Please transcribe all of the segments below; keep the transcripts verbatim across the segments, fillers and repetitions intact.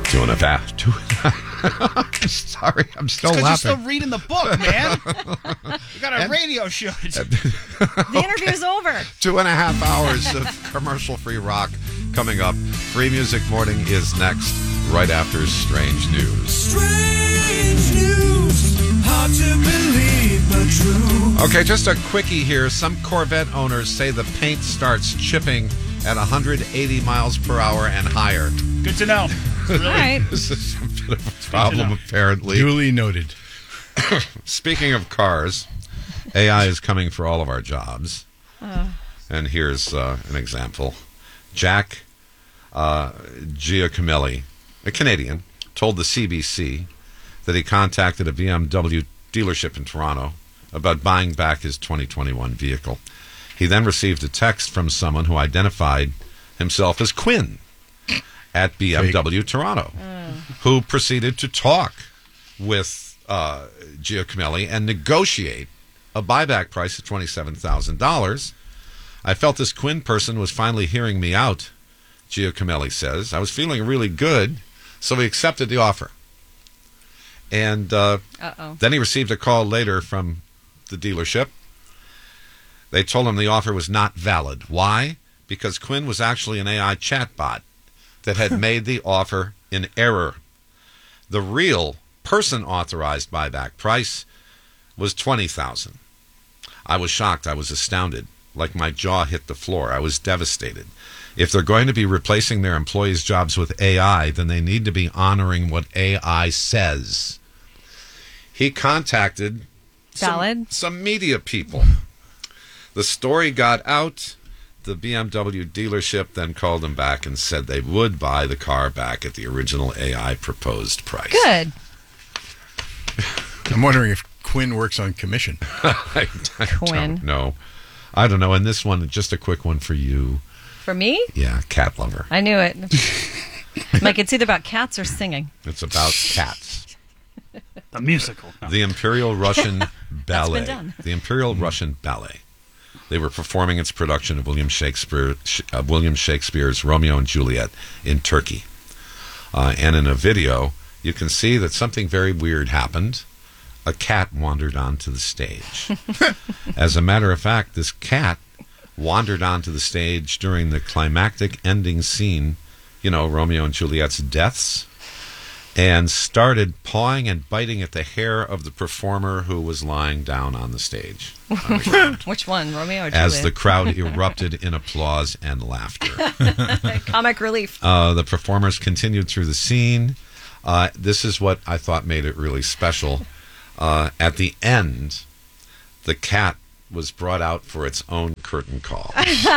Two and a half. Two. Sorry, I'm still it's laughing. You're still reading the book, man. You got a and, radio show. The interview's over. Two and a half hours of commercial-free rock coming up. Free Music Morning is next, right after Strange News. Strange news, hard to believe but true. Okay, just a quickie here. Some Corvette owners say the paint starts chipping at one hundred eighty miles per hour and higher. Good to know. Really? All right. This is a bit of a problem, apparently. Duly noted. Speaking of cars, A I is coming for all of our jobs. Uh. And here's uh, an example. Jack uh, Giacomelli, a Canadian, told the C B C that he contacted a B M W dealership in Toronto about buying back his twenty twenty-one vehicle. He then received a text from someone who identified himself as Quinn at B M W Fake. Toronto, uh. who proceeded to talk with uh, Giacomelli and negotiate a buyback price of twenty-seven thousand dollars. I felt this Quinn person was finally hearing me out, Giacomelli says. I was feeling really good, so he accepted the offer. And uh, then he received a call later from the dealership. They told him the offer was not valid. Why? Because Quinn was actually an A I chatbot that had made the offer in error. The real person-authorized buyback price was twenty thousand dollars. I was shocked. I was astounded. Like my jaw hit the floor. I was devastated. If they're going to be replacing their employees' jobs with A I, then they need to be honoring what A I says. He contacted some, some media people. The story got out. The B M W dealership then called him back and said they would buy the car back at the original A I proposed price. Good. I'm wondering if Quinn works on commission. I, I Quinn. don't know. I don't know. And this one, just a quick one for you. For me? Yeah, cat lover. I knew it. Like, it's either about cats or singing. It's about cats. The musical. No. The Imperial Russian Ballet. That's been done. The Imperial Russian Ballet. They were performing its production of William Shakespeare, uh, William Shakespeare's Romeo and Juliet in Turkey. Uh, and in a video, you can see that something very weird happened. A cat wandered onto the stage. As a matter of fact, this cat wandered onto the stage during the climactic ending scene, you know, Romeo and Juliet's deaths, and started pawing and biting at the hair of the performer who was lying down on the stage. On Which one, Romeo or Juliet? As the crowd erupted in applause and laughter. Comic relief. Uh, the performers continued through the scene. Uh, this is what I thought made it really special. Uh, at the end, the cat was brought out for its own curtain call.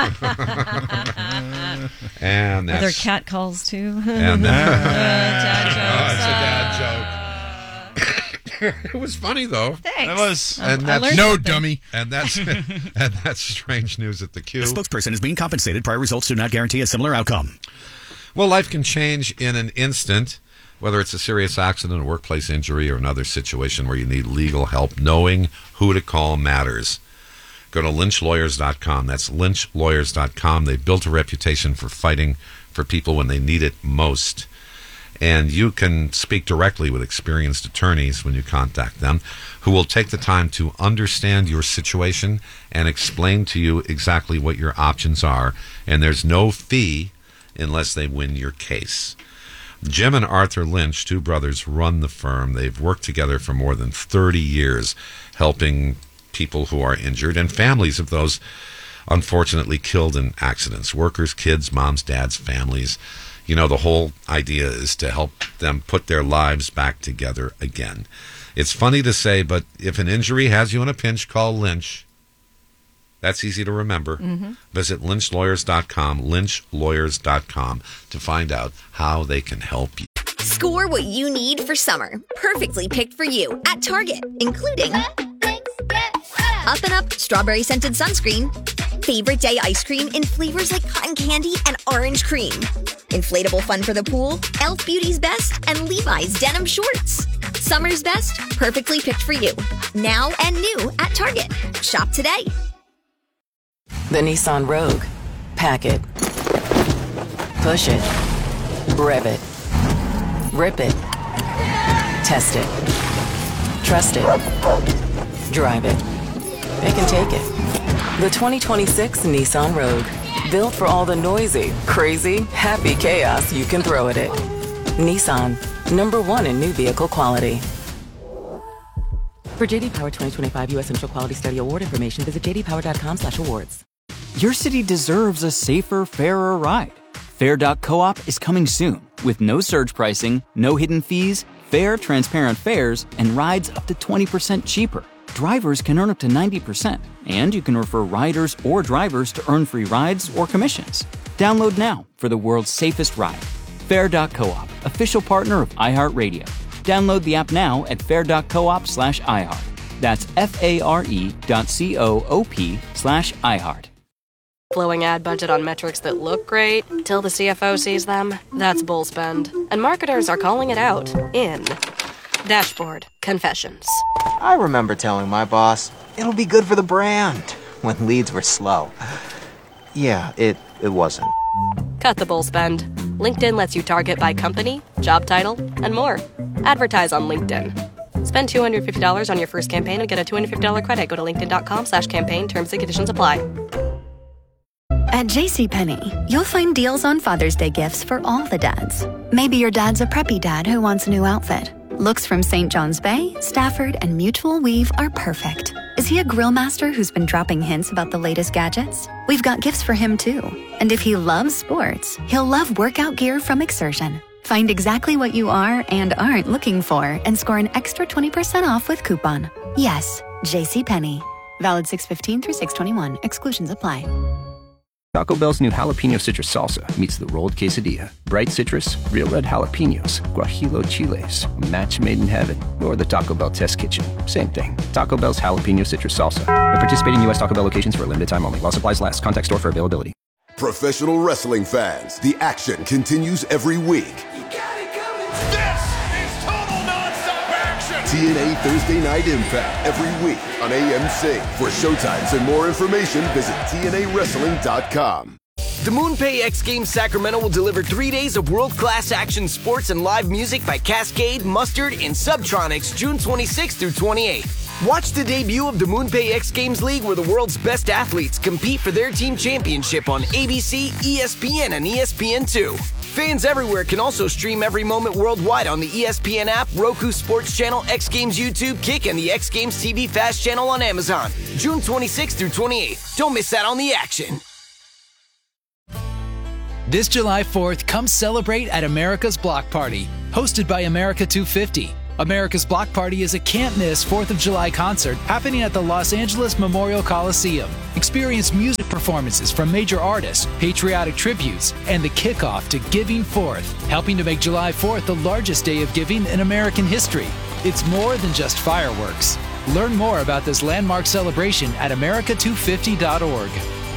And that's... Are there cat calls, too? And that, uh, dad jokes. Oh, it's a dad joke. It was funny, though. Thanks. It was. And I that's, learned no, something. dummy. And that's, and that's strange news at the Q. The spokesperson is being compensated. Prior results do not guarantee a similar outcome. Well, life can change in an instant. Whether it's a serious accident, a workplace injury, or another situation where you need legal help, knowing who to call matters. Go to lynch lawyers dot com. That's lynch lawyers dot com. They've built a reputation for fighting for people when they need it most. And you can speak directly with experienced attorneys when you contact them, who will take the time to understand your situation and explain to you exactly what your options are. And there's no fee unless they win your case. Jim and Arthur Lynch, two brothers, run the firm. They've worked together for more than thirty years, helping people who are injured and families of those unfortunately killed in accidents. Workers, kids, moms, dads, families. You know, the whole idea is to help them put their lives back together again. It's funny to say, but if an injury has you in a pinch, call Lynch. That's easy to remember. Mm-hmm. Visit lynch lawyers dot com, lynch lawyers dot com, to find out how they can help you. Score what you need for summer. Perfectly picked for you at Target, including Up and Up Strawberry Scented Sunscreen, Favorite Day Ice Cream in flavors like cotton candy and orange cream, inflatable fun for the pool, e l f Beauty's Best, and Levi's Denim Shorts. Summer's best, perfectly picked for you. Now and new at Target. Shop today. The Nissan Rogue. Pack it. Push it. Rev it. Rip it. Test it. Trust it. Drive it. It can take it. The twenty twenty-six Nissan Rogue. Built for all the noisy, crazy, happy chaos you can throw at it. Nissan. Number one in new vehicle quality. For J D Power twenty twenty-five U S Initial Quality Study Award information, visit j d power dot com slash awards. Your city deserves a safer, fairer ride. Fair dot coop is coming soon with no surge pricing, no hidden fees, fair, transparent fares, and rides up to twenty percent cheaper. Drivers can earn up to ninety percent, and you can refer riders or drivers to earn free rides or commissions. Download now for the world's safest ride. Fair dot coop, official partner of iHeartRadio. Download the app now at fair dot coop slash iHeart. That's F-A-R-E dot C-O-O-P slash iHeart. Flowing ad budget on metrics that look great till the C F O sees them. That's bull spend. And marketers are calling it out in Dashboard Confessions. I remember telling my boss, it'll be good for the brand, when leads were slow. Yeah, it, it wasn't. Cut the bull spend. LinkedIn lets you target by company, job title, and more. Advertise on LinkedIn. Spend two hundred fifty dollars on your first campaign and get a two hundred fifty dollars credit. Go to linkedin.com slash campaign. Terms and conditions apply. At JCPenney, you'll find deals on Father's Day gifts for all the dads. Maybe your dad's a preppy dad who wants a new outfit. Looks from Saint John's Bay, Stafford, and Mutual Weave are perfect. Is he a grill master who's been dropping hints about the latest gadgets? We've got gifts for him too. And if he loves sports, he'll love workout gear from Exertion. Find exactly what you are and aren't looking for and score an extra twenty percent off with coupon. Yes, JCPenney. Valid six fifteen through six twenty-one. Exclusions apply. Taco Bell's new jalapeno citrus salsa meets the rolled quesadilla. Bright citrus, real red jalapenos, guajillo chiles, a match made in heaven, or the Taco Bell test kitchen. Same thing. Taco Bell's jalapeno citrus salsa. At participating U S Taco Bell locations for a limited time only. While supplies last. Contact store for availability. Professional wrestling fans, the action continues every week. T N A Thursday Night Impact every week on A M C. For showtimes and more information, visit T N A wrestling dot com. The MoonPay X Games Sacramento will deliver three days of world-class action sports and live music by Cascade, Mustard, and Subtronics June twenty-sixth through twenty-eighth. Watch the debut of the MoonPay X Games League where the world's best athletes compete for their team championship on A B C, E S P N, and E S P N two. Fans everywhere can also stream every moment worldwide on the E S P N app, Roku Sports Channel, X Games YouTube, Kick, and the X Games T V Fast Channel on Amazon. June twenty-sixth through twenty-eighth. Don't miss out on the action. This July fourth, come celebrate at America's Block Party, hosted by America two fifty. America's Block Party is a can't-miss fourth of July concert happening at the Los Angeles Memorial Coliseum. Experience music performances from major artists, patriotic tributes, and the kickoff to Giving Fourth, helping to make July fourth the largest day of giving in American history. It's more than just fireworks. Learn more about this landmark celebration at america two fifty dot org.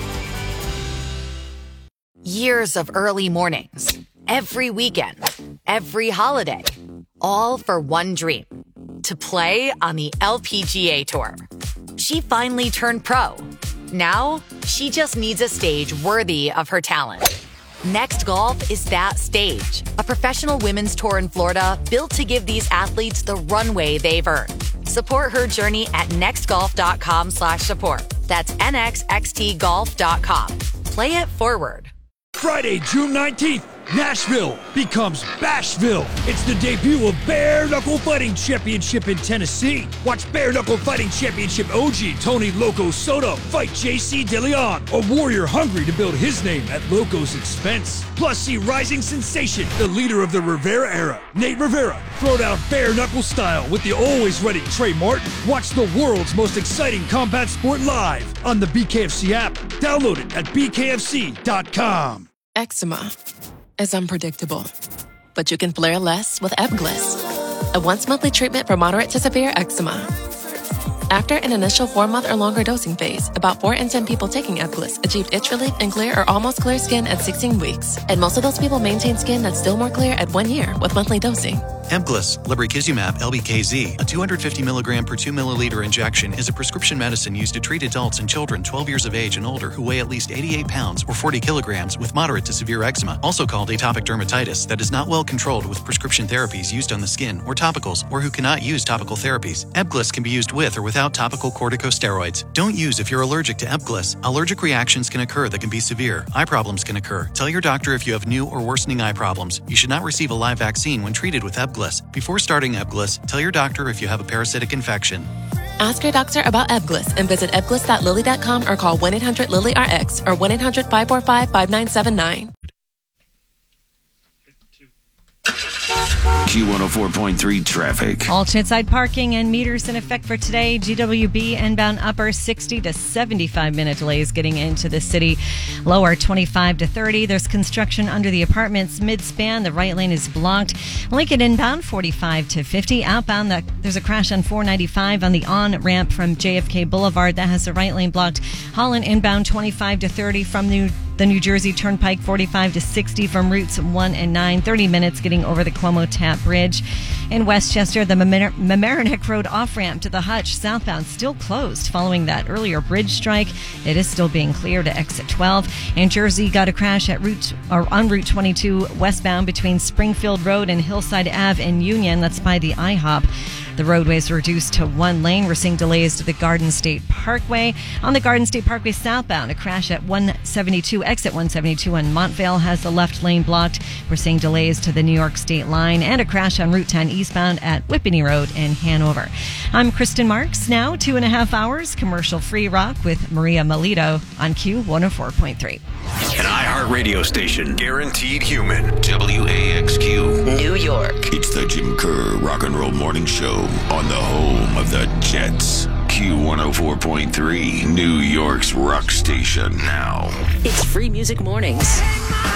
Years of early mornings, every weekend, every holiday, all for one dream, to play on the L P G A Tour. She finally turned pro. Now, she just needs a stage worthy of her talent. Next Golf is that stage, a professional women's tour in Florida built to give these athletes the runway they've earned. Support her journey at nextgolf.com slash support. That's N X X T golf dot com. Play it forward. Friday, June nineteenth, Nashville becomes Bashville. It's the debut of Bare Knuckle Fighting Championship in Tennessee. Watch Bare Knuckle Fighting Championship O G Tony Loco Soto fight J C DeLeon, a warrior hungry to build his name at Loco's expense. Plus, see rising sensation, the leader of the Rivera era, Nate Rivera, throw down bare knuckle style with the always ready Trey Martin. Watch the world's most exciting combat sport live on the B K F C app. Download it at b k f c dot com. Eczema is unpredictable, but you can flare less with Ebglyss, a once-monthly treatment for moderate to severe eczema. After an initial four-month or longer dosing phase, about four in ten people taking Ebglyss achieved itch relief and clear or almost clear skin at sixteen weeks, and most of those people maintain skin that's still more clear at one year with monthly dosing. Ebglyss, lebrikizumab L B K Z, a two hundred fifty milligram per two milliliter injection, is a prescription medicine used to treat adults and children twelve years of age and older who weigh at least eighty-eight pounds or forty kilograms with moderate to severe eczema, also called atopic dermatitis, that is not well controlled with prescription therapies used on the skin or topicals, or who cannot use topical therapies. Ebglyss can be used with or without topical corticosteroids. Don't use if you're allergic to Ebglyss. Allergic reactions can occur that can be severe. Eye problems can occur. Tell your doctor if you have new or worsening eye problems. You should not receive a live vaccine when treated with Ebglyss. Before starting Ebglyss, tell your doctor if you have a parasitic infection. Ask your doctor about Ebglyss and visit ebglyss dot lilly dot com or call one eight hundred lilly R X or one eight hundred five four five five nine seven nine. Q one oh four point three traffic. All side parking and meters in effect for today. G W B inbound upper sixty to seventy-five minute delays getting into the city. Lower twenty-five to thirty. There's construction under the apartments mid-span. The right lane is blocked. Lincoln inbound forty-five to fifty. Outbound, the, there's a crash on four ninety-five on the on-ramp from J F K Boulevard. That has the right lane blocked. Holland inbound twenty-five to thirty from New The New Jersey Turnpike, forty-five to sixty from routes one and nine, thirty minutes getting over the Cuomo Tap Bridge. In Westchester, the Mamaroneck Mamaroneck Road off-ramp to the Hutch southbound still closed following that earlier bridge strike. It is still being cleared to exit twelve. And Jersey got a crash at route or on Route twenty-two westbound between Springfield Road and Hillside Ave in Union. That's by the IHOP. The roadway is reduced to one lane. We're seeing delays to the Garden State Parkway. On the Garden State Parkway southbound, a crash at one seventy-two, exit one seventy-two on Montvale has the left lane blocked. We're seeing delays to the New York State line and a crash on Route ten eastbound at Whippany Road in Hanover. I'm Kristen Marks. Now two and a half hours commercial-free rock with Maria Melito on Q one oh four point three. An iHeart radio station. Guaranteed human. W A X Q. New York. It's the Jim Kerr Rock and Roll Morning Show on the home of the Jets. Q one oh four point three. New York's rock station now. It's Free Music Mornings.